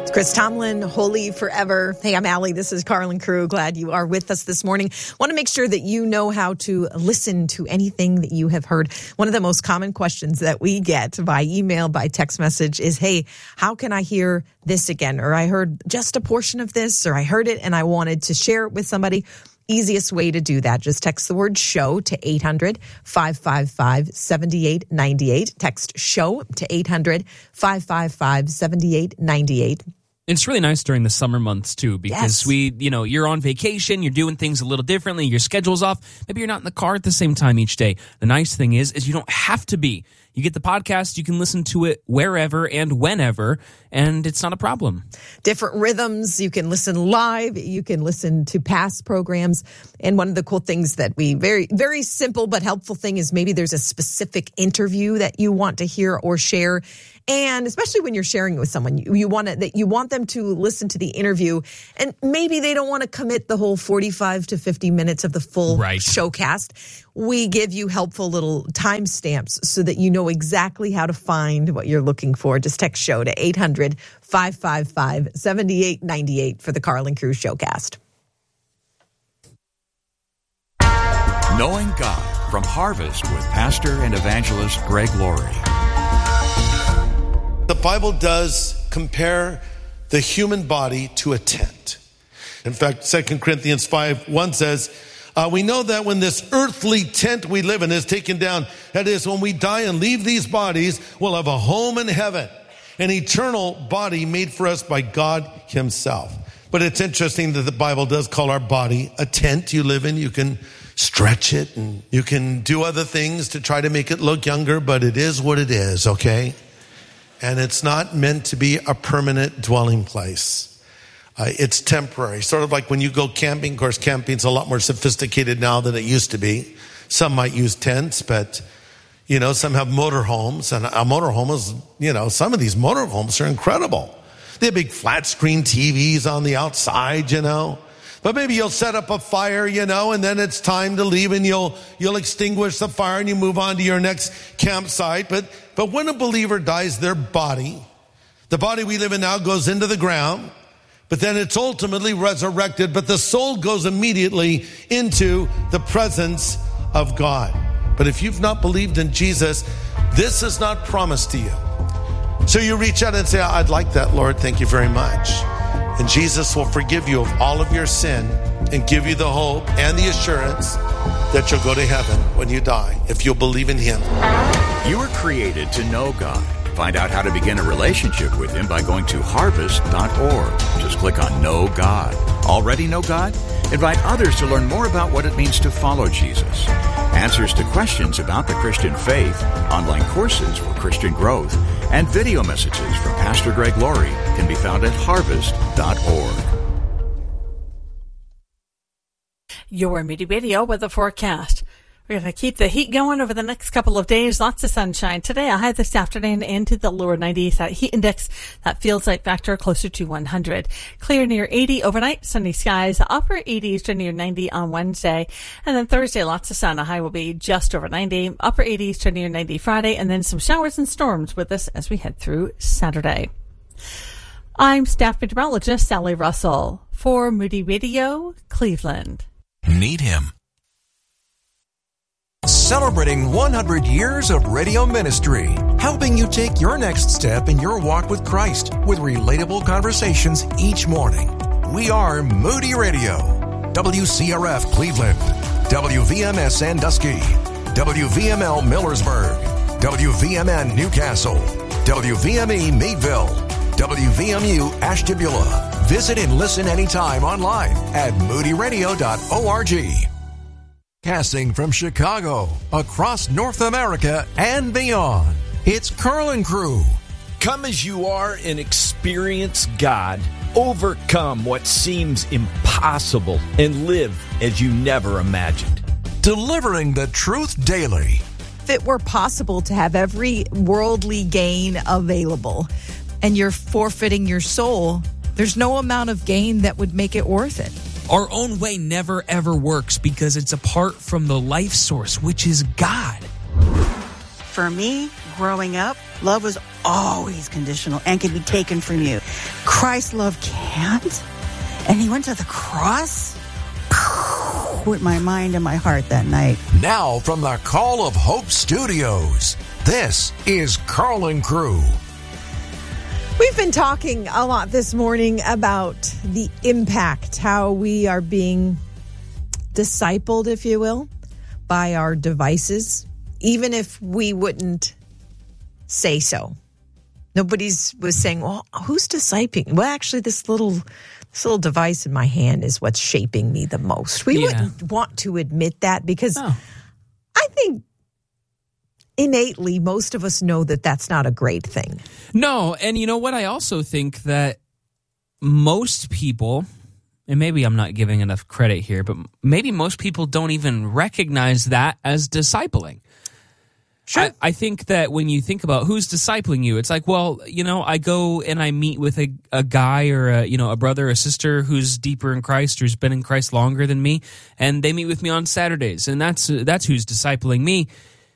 Chris Tomlin, Holy Forever. Hey, I'm Allie. This is Carlin Crew. Glad you are with us this morning. Want to make sure that you know how to listen to anything that you have heard. One of the most common questions that we get by email, by text message is, hey, how can I hear this again? Or I heard just a portion of this, or I heard it and I wanted to share it with somebody. Easiest way to do that, just text the word show to 800-555-7898. Text show to 800-555-7898. It's really nice during the summer months, too, because you're on vacation, you're doing things a little differently, your schedule's off. Maybe you're not in the car at the same time each day. The nice thing is you don't have to be. You get the podcast, you can listen to it wherever and whenever, and it's not a problem. Different rhythms. You can listen live. You can listen to past programs. And one of the cool things that we, very, very simple but helpful thing is maybe there's a specific interview that you want to hear or share. And especially when you're sharing it with someone, you want them to listen to the interview, and maybe they don't want to commit the whole 45 to 50 minutes of the full showcast. We give you helpful little timestamps so that you know exactly how to find what you're looking for. Just text show to 800-555-7898 for the Carlin Crew Showcast. Knowing God from Harvest with Pastor and Evangelist Greg Laurie. The Bible does compare the human body to a tent. In fact, 2 Corinthians 5:1 says, we know that when this earthly tent we live in is taken down, that is, when we die and leave these bodies, we'll have a home in heaven, an eternal body made for us by God himself. But it's interesting that the Bible does call our body a tent you live in. You can stretch it and you can do other things to try to make it look younger, but it is what it is, okay? And it's not meant to be a permanent dwelling place. It's temporary. Sort of like when you go camping. Of course, camping's a lot more sophisticated now than it used to be. Some might use tents, but, some have motorhomes. And a motorhome is, some of these motorhomes are incredible. They have big flat screen TVs on the outside, But maybe you'll set up a fire, and then it's time to leave, and you'll extinguish the fire and you move on to your next campsite. But when a believer dies, their body, the body we live in now, goes into the ground, but then it's ultimately resurrected. But the soul goes immediately into the presence of God. But if you've not believed in Jesus, this is not promised to you. So you reach out and say, I'd like that, Lord. Thank you very much. And Jesus will forgive you of all of your sin and give you the hope and the assurance that you'll go to heaven when you die, if you'll believe in him. You were created to know God. Find out how to begin a relationship with him by going to harvest.org. Just click on Know God. Already know God? Invite others to learn more about what it means to follow Jesus. Answers to questions about the Christian faith, online courses for Christian growth, and video messages from Pastor Greg Laurie can be found at harvest.org. Your Moody Radio weather forecast. We're going to keep the heat going over the next couple of days. Lots of sunshine. Today, a high this afternoon into the lower 90s. That heat index, that feels like factor closer to 100. Clear near 80 overnight. Sunny skies. Upper 80s to near 90 on Wednesday. And then Thursday, lots of sun. A high will be just over 90. Upper 80s to near 90 Friday. And then some showers and storms with us as we head through Saturday. I'm staff meteorologist Sally Russell for Moody Radio, Cleveland. Need him. Celebrating 100 years of radio ministry, helping you take your next step in your walk with Christ with relatable conversations each morning. We are Moody Radio, WCRF Cleveland, WVMS Sandusky, WVML Millersburg, WVMN Newcastle, WVME Meadville, WVMU Ashtabula. Visit and listen anytime online at moodyradio.org. Casting from Chicago, across North America and beyond, it's Carlin Crew. Come as you are and experience God. Overcome what seems impossible and live as you never imagined. Delivering the truth daily. If it were possible to have every worldly gain available and you're forfeiting your soul, there's no amount of gain that would make it worth it. Our own way never, ever works because it's apart from the life source, which is God. For me, growing up, Love was always conditional and can be taken from you. Christ's love can't. And he went to the cross with my mind and my heart that night. Now from the Call of Hope Studios, this is Carl and Crew. We've been talking a lot this morning about the impact, how we are being discipled, if you will, by our devices, even if we wouldn't say so. Nobody's was saying, well, who's discipling? Well, actually, this little device in my hand is what's shaping me the most. We wouldn't want to admit that because I think innately, most of us know that that's not a great thing. No, and you know what? I also think that most people, and maybe I'm not giving enough credit here, but maybe most people don't even recognize that as discipling. Sure. I think that when you think about who's discipling you, it's like, well, you know, I go and I meet with a guy or a brother or sister who's deeper in Christ, who's been in Christ longer than me, and they meet with me on Saturdays, and that's who's discipling me.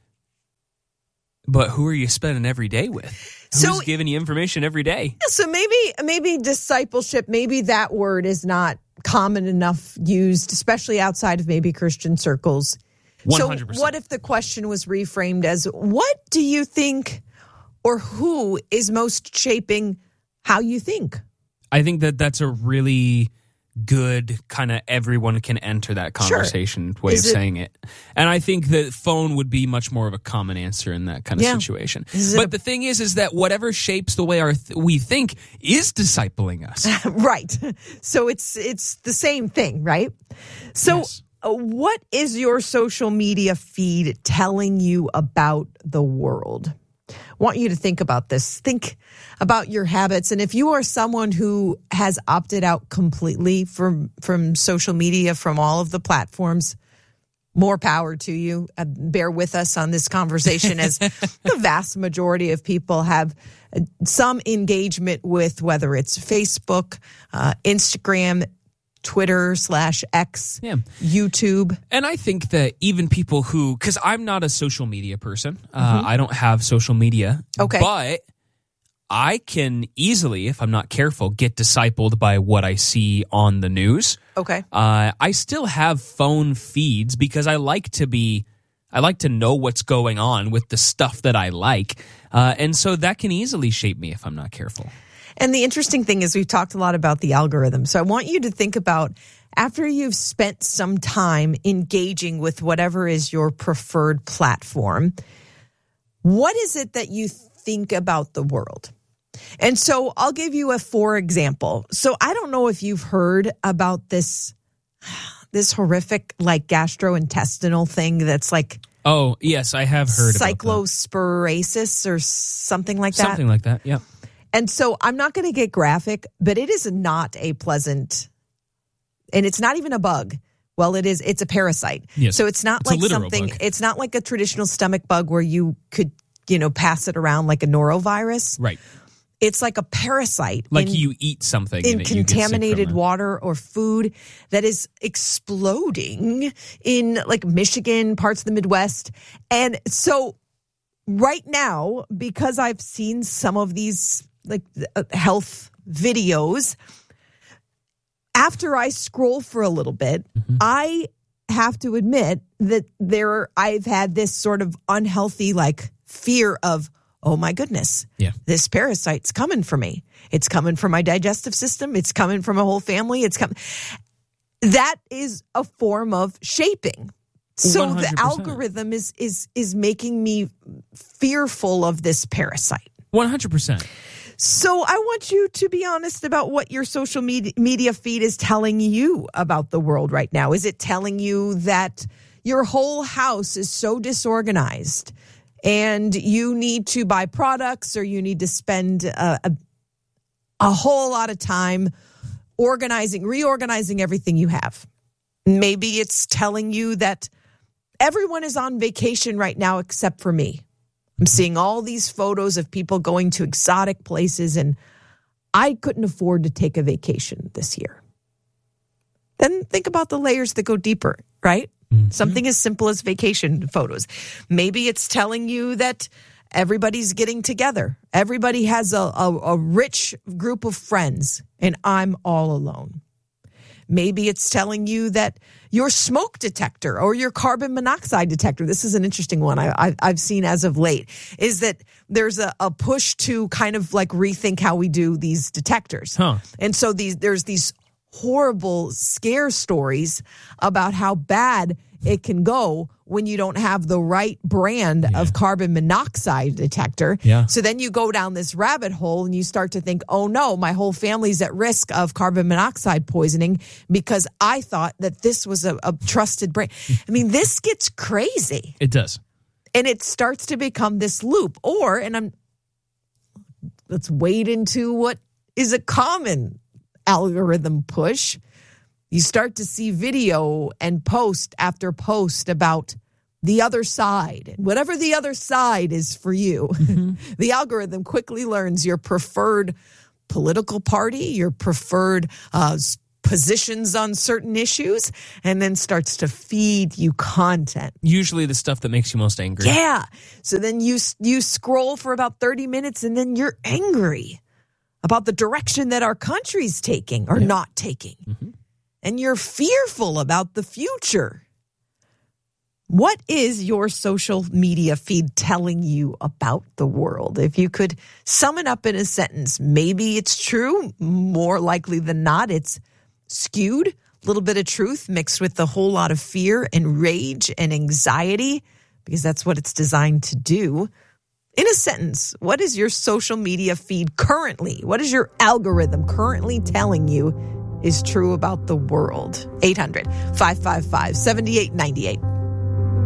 But who are you spending every day with? Who's giving you information every day? So maybe discipleship, maybe that word is not common enough used, especially outside of maybe Christian circles. 100%. So what if the question was reframed as, what do you think or who is most shaping how you think? I think that that's a really good kind of everyone can enter that conversation way of saying it. And I think that phone would be much more of a common answer in that kind of situation. But the thing is that whatever shapes the way we think is discipling us. Right. So it's the same thing, right? So what is your social media feed telling you about the world? I want you to think about this. Think about your habits. And if you are someone who has opted out completely from social media, from all of the platforms, more power to you. Bear with us on this conversation as the vast majority of people have some engagement with whether it's Facebook, Instagram, Twitter /X, YouTube. And I think that even people who, because I'm not a social media person, I don't have social media, but I can easily, if I'm not careful, get discipled by what I see on the news. Okay. I still have phone feeds because I like to know what's going on with the stuff that I like. And so that can easily shape me if I'm not careful. And the interesting thing is we've talked a lot about the algorithm. So I want you to think about after you've spent some time engaging with whatever is your preferred platform, what is it that you think about the world? And so I'll give you a for example. So I don't know if you've heard about this horrific like gastrointestinal thing that's like, oh, yes, I have heard about that. Cyclosporiasis or something like that. Something like that, yeah. And so I'm not going to get graphic, but it is not a pleasant, and it's not even a bug. Well, it's a parasite. Yes. So it's not It's like a literal something, bug. It's not like a traditional stomach bug where you could, pass it around like a norovirus. Right. It's like a parasite. Like you eat something in and you get sick contaminated from it. water or food that is exploding in like Michigan, parts of the Midwest. And so right now, because I've seen some of these like health videos, after I scroll for a little bit, I have to admit that I've had this sort of unhealthy like fear of, oh my goodness, this parasite's coming for me. It's coming for my digestive system. It's coming from a whole family. That is a form of shaping. So 100%. the algorithm is making me fearful of this parasite. 100%. So I want you to be honest about what your social media feed is telling you about the world right now. Is it telling you that your whole house is so disorganized and you need to buy products or you need to spend a whole lot of time reorganizing everything you have? Maybe it's telling you that everyone is on vacation right now except for me. I'm seeing all these photos of people going to exotic places, and I couldn't afford to take a vacation this year. Then think about the layers that go deeper, right? Mm-hmm. Something as simple as vacation photos. Maybe it's telling you that everybody's getting together. Everybody has a rich group of friends, and I'm all alone. Maybe it's telling you that your smoke detector or your carbon monoxide detector, this is an interesting one I've seen as of late, is that there's a push to kind of like rethink how we do these detectors. And so there's these horrible scare stories about how bad it can go when you don't have the right brand of carbon monoxide detector. So then you go down this rabbit hole and you start to think, oh no, my whole family's at risk of carbon monoxide poisoning because I thought that this was a trusted brand. I mean, this gets crazy. It does. And it starts to become this loop. Let's wade into what is a common algorithm push. You start to see video and post after post about the other side. Whatever the other side is for you, the algorithm quickly learns your preferred political party, your preferred positions on certain issues, and then starts to feed you content. Usually the stuff that makes you most angry. Yeah. So then you scroll for about 30 minutes and then you're angry about the direction that our country's taking or not taking. And you're fearful about the future. What is your social media feed telling you about the world? If you could sum it up in a sentence, maybe it's true. More likely than not, it's skewed. A little bit of truth mixed with a whole lot of fear and rage and anxiety, because that's what it's designed to do. In a sentence, what is your social media feed currently? What is your algorithm currently telling you is true about the world? 800-555-7898.